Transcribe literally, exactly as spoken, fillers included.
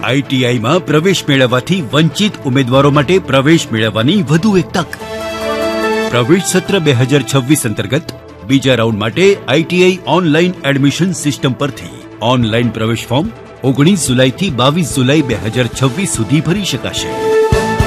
આઈટીઆઈમાં પ્રવેશ મેળવવાથી વંચિત ઉમેદવારો માટે પ્રવેશ મેળવવાની વધુ એક તક। પ્રવેશ સત્ર બે હજાર છવ્વીસ અંતર્ગત બીજા રાઉન્ડ માટે આઈટીઆઈ ઓનલાઈન એડમિશન સિસ્ટમ પરથી ઓનલાઈન પ્રવેશ ફોર્મ ઓગણીસ જુલાઈથી બાવીસ જુલાઈ બે હજાર છવ્વીસ સુધી ભરી શકાશે।